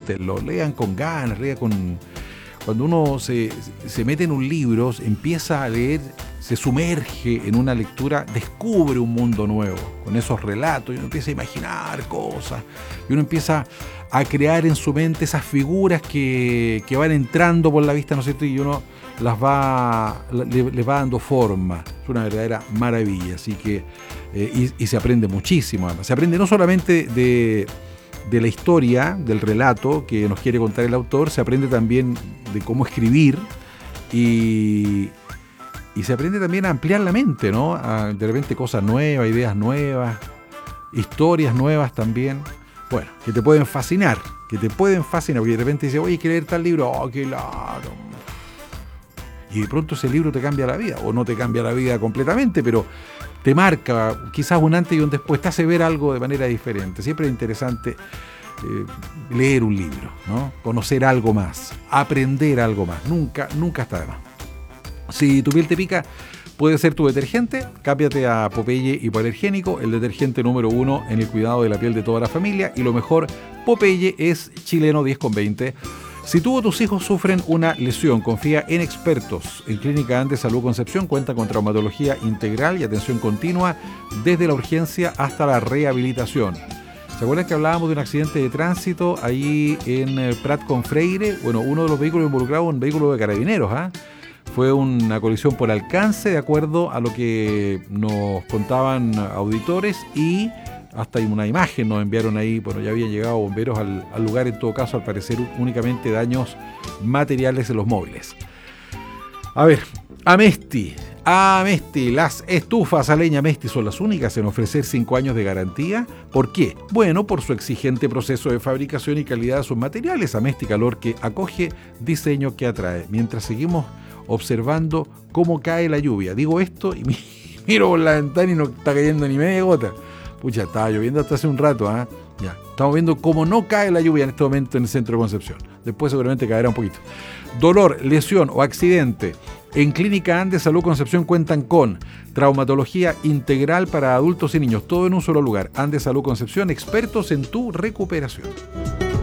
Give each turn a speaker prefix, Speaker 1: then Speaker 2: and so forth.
Speaker 1: disfrútenlo, lean con ganas, lean con... Cuando uno se mete en un libro, empieza a leer, se sumerge en una lectura, descubre un mundo nuevo, con esos relatos, y uno empieza a imaginar cosas, y uno empieza a crear en su mente esas figuras que van entrando por la vista, ¿no es cierto? Y uno les va dando forma. Es una verdadera maravilla, así que y se aprende muchísimo. Además, se aprende no solamente de la historia, del relato que nos quiere contar el autor, se aprende también de cómo escribir y se aprende también a ampliar la mente, ¿no? De repente cosas nuevas, ideas nuevas, historias nuevas también. Bueno, que te pueden fascinar, porque de repente dices, oye, hay que leer tal libro, oh, qué lado. Y de pronto ese libro te cambia la vida, o no te cambia la vida completamente, pero te marca quizás un antes y un después, te hace ver algo de manera diferente. Siempre es interesante leer un libro, ¿no? Conocer algo más, aprender algo más, nunca está de más. Si tu piel te pica, puede ser tu detergente, cámbiate a Popeye Hipoalergénico, el detergente número 1 en el cuidado de la piel de toda la familia, y lo mejor, Popeye es chileno 10,20. Si tú o tus hijos sufren una lesión, confía en expertos. En Clínica Andes Salud Concepción cuenta con traumatología integral y atención continua desde la urgencia hasta la rehabilitación. ¿Se acuerdan que hablábamos de un accidente de tránsito ahí en Prat con Freire? Bueno, uno de los vehículos involucrados, un vehículo de carabineros, fue una colisión por alcance, de acuerdo a lo que nos contaban auditores, y hasta una imagen nos enviaron ahí. Bueno, ya habían llegado bomberos al lugar, en todo caso, al parecer únicamente daños materiales en los móviles. A ver, Amesti, las estufas a leña Amesti son las únicas en ofrecer 5 años de garantía. ¿Por qué? Bueno, por su exigente proceso de fabricación y calidad de sus materiales. Amesti Calor, que acoge, diseño que atrae. Mientras seguimos observando cómo cae la lluvia. Digo esto y miro por la ventana y no está cayendo ni media gota. Pucha, estaba lloviendo hasta hace un rato, Ya, estamos viendo cómo no cae la lluvia en este momento en el centro de Concepción. Después seguramente caerá un poquito. Dolor, lesión o accidente. En Clínica Andes Salud Concepción cuentan con traumatología integral para adultos y niños. Todo en un solo lugar. Andes Salud Concepción, expertos en tu recuperación.